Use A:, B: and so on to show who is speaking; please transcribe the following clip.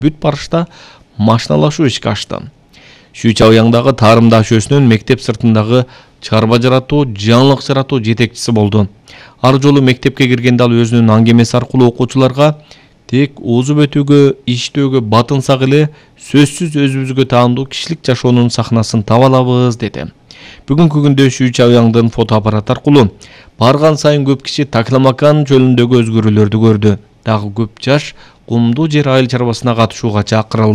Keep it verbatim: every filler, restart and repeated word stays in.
A: бүт барышта машиналашуу ишке ашты. Шүй-Чабыяңдагы Тарым дашөсүнүн мектеп сыртындагы чарба жаратуу, жаңылык жаратуу жетекчиси болду. Ар жолу мектепке киргенде ал өзүнүн аңгемеси аркылуу окуучуларга тек оозуп өтүүгө, иштөөгө батын сак эле сөзсүз өзүбүзгө таандуу кишилик жашоонун сахнасын таба алабыз деди. Бүгүнкү күндө Шүй-Чабыяңдын фотоаппарат аркылуу барган сайын көп киши Такламакан чөлүндөгү өзгөрүүлөрдү көрдү. Дагы көп жаш кумдуу жер айыл чарбасына катышууга чакырылды.